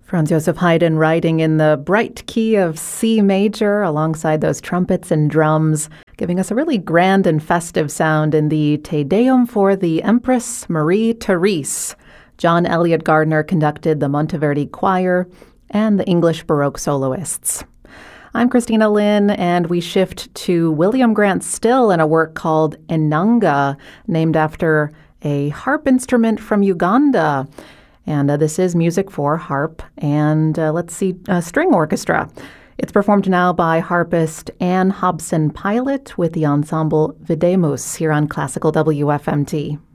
Franz Joseph Haydn writing in the bright key of C major alongside those trumpets and drums, giving us a really grand and festive sound in the Te Deum for the Empress Marie Therese. John Elliott Gardner conducted the Monteverdi Choir and the English Baroque soloists. I'm Christina Lin, and we shift to William Grant Still in a work called Enanga, named after a harp instrument from Uganda. And this is music for harp and, string orchestra. It's performed now by harpist Anne Hobson Pilot with the ensemble Videmus here on Classical WFMT.